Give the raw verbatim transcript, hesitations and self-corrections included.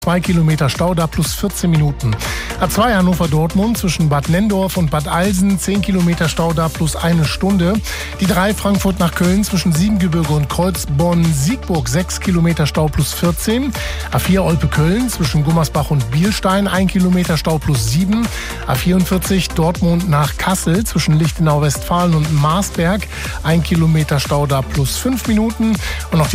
zwei Kilometer Stau da plus vierzehn Minuten. A zwei Hannover-Dortmund zwischen Bad Nenndorf und Bad Alsen, zehn Kilometer Stau da plus eine Stunde. Die drei Frankfurt nach Köln zwischen Siebengebirge und Kreuzbonn-Siegburg, sechs Kilometer Stau plus vierzehn. A vier Olpe-Köln zwischen Gummersbach und Bielstein, ein Kilometer Stau plus sieben. A vierundvierzig Dortmund nach Kassel zwischen Lichtenau-Westfalen und Marsberg, ein Kilometer Stau da plus fünf Minuten. Und noch die